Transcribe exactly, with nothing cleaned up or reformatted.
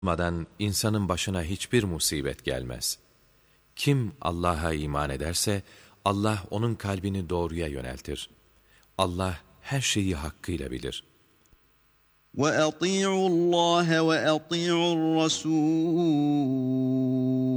olmadan insanın başına hiçbir musibet gelmez. Kim Allah'a iman ederse, Allah onun kalbini doğruya yöneltir. Allah her şeyi hakkıyla bilir. وَأَطِيعُوا اللّٰهَ وَأَطِيعُوا الرَّسُولَ